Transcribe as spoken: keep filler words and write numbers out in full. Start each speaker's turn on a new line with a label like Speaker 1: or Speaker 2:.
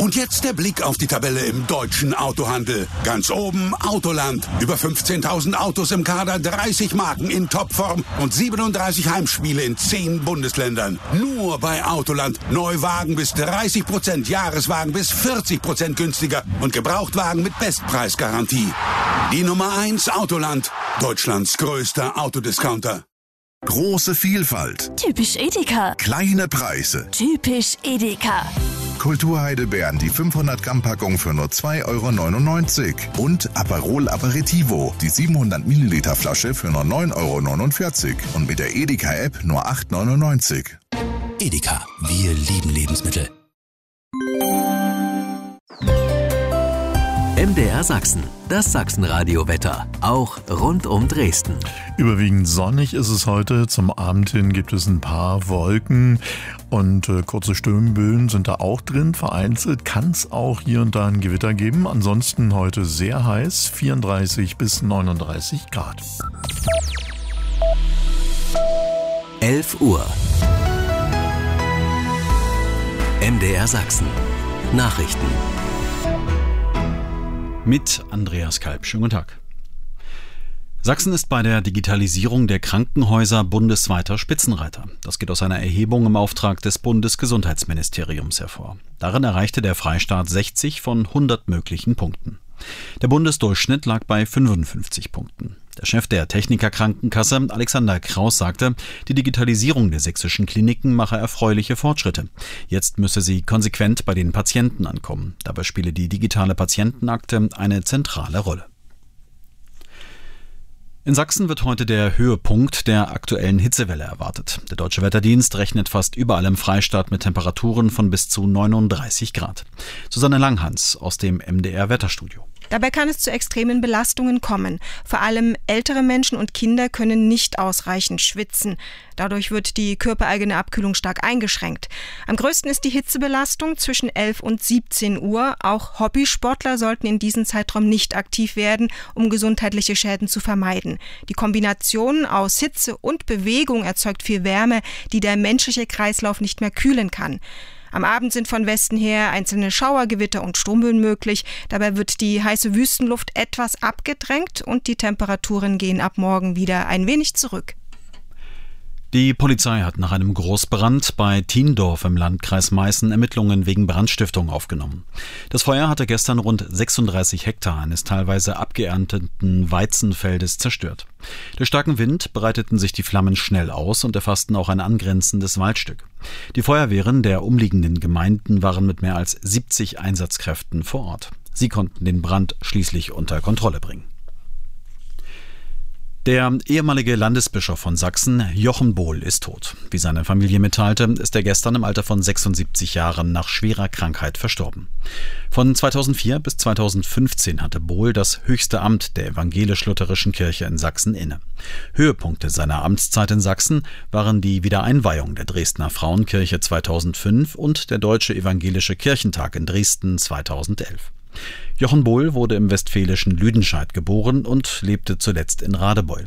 Speaker 1: Und jetzt der Blick auf die Tabelle im deutschen Autohandel. Ganz oben Autoland. Über fünfzehntausend Autos im Kader, dreißig Marken in Topform und siebenunddreißig Heimspiele in zehn Bundesländern. Nur bei Autoland. Neuwagen bis dreißig Prozent, Jahreswagen bis vierzig Prozent günstiger und Gebrauchtwagen mit Bestpreisgarantie. Die Nummer eins Autoland. Deutschlands größter Autodiscounter.
Speaker 2: Große Vielfalt.
Speaker 3: Typisch Edeka.
Speaker 2: Kleine Preise.
Speaker 3: Typisch Edeka.
Speaker 2: Kulturheidelbeeren, die fünfhundert Gramm Packung für nur zwei Euro neunundneunzig. Und Aperol Aperitivo, die siebenhundert Milliliter Flasche für nur neun Euro neunundvierzig. Und mit der Edeka-App nur acht Euro neunundneunzig.
Speaker 4: Edeka, wir lieben Lebensmittel.
Speaker 5: M D R Sachsen, das Sachsenradio-Wetter, auch rund um Dresden.
Speaker 6: Überwiegend sonnig ist es heute. Zum Abend hin gibt es ein paar Wolken und äh, kurze Sturmböen sind da auch drin. Vereinzelt kann es auch hier und da ein Gewitter geben. Ansonsten heute sehr heiß, vierunddreißig bis neununddreißig Grad.
Speaker 5: elf Uhr. M D R Sachsen. Nachrichten.
Speaker 7: Mit Andreas Kalb. Schönen guten Tag. Sachsen ist bei der Digitalisierung der Krankenhäuser bundesweiter Spitzenreiter. Das geht aus einer Erhebung im Auftrag des Bundesgesundheitsministeriums hervor. Darin erreichte der Freistaat sechzig von hundert möglichen Punkten. Der Bundesdurchschnitt lag bei fünfundfünfzig Punkten. Der Chef der Techniker-Krankenkasse, Alexander Kraus, sagte, die Digitalisierung der sächsischen Kliniken mache erfreuliche Fortschritte. Jetzt müsse sie konsequent bei den Patienten ankommen. Dabei spiele die digitale Patientenakte eine zentrale Rolle. In Sachsen wird heute der Höhepunkt der aktuellen Hitzewelle erwartet. Der Deutsche Wetterdienst rechnet fast überall im Freistaat mit Temperaturen von bis zu neununddreißig Grad. Susanne Langhans aus dem M D R Wetterstudio.
Speaker 8: Dabei kann es zu extremen Belastungen kommen. Vor allem ältere Menschen und Kinder können nicht ausreichend schwitzen. Dadurch wird die körpereigene Abkühlung stark eingeschränkt. Am größten ist die Hitzebelastung zwischen elf und siebzehn Uhr. Auch Hobbysportler sollten in diesem Zeitraum nicht aktiv werden, um gesundheitliche Schäden zu vermeiden. Die Kombination aus Hitze und Bewegung erzeugt viel Wärme, die der menschliche Kreislauf nicht mehr kühlen kann. Am Abend sind von Westen her einzelne Schauergewitter und Sturmböen möglich. Dabei wird die heiße Wüstenluft etwas abgedrängt und die Temperaturen gehen ab morgen wieder ein wenig zurück.
Speaker 7: Die Polizei hat nach einem Großbrand bei Thiendorf im Landkreis Meißen Ermittlungen wegen Brandstiftung aufgenommen. Das Feuer hatte gestern rund sechsunddreißig Hektar eines teilweise abgeernteten Weizenfeldes zerstört. Durch starken Wind breiteten sich die Flammen schnell aus und erfassten auch ein angrenzendes Waldstück. Die Feuerwehren der umliegenden Gemeinden waren mit mehr als siebzig Einsatzkräften vor Ort. Sie konnten den Brand schließlich unter Kontrolle bringen. Der ehemalige Landesbischof von Sachsen, Jochen Bohl, ist tot. Wie seine Familie mitteilte, ist er gestern im Alter von sechsundsiebzig Jahren nach schwerer Krankheit verstorben. Von zweitausendvier bis zweitausendfünfzehn hatte Bohl das höchste Amt der evangelisch-lutherischen Kirche in Sachsen inne. Höhepunkte seiner Amtszeit in Sachsen waren die Wiedereinweihung der Dresdner Frauenkirche zweitausendfünf und der Deutsche Evangelische Kirchentag in Dresden zweitausendelf. Jochen Bohl wurde im westfälischen Lüdenscheid geboren und lebte zuletzt in Radebeul.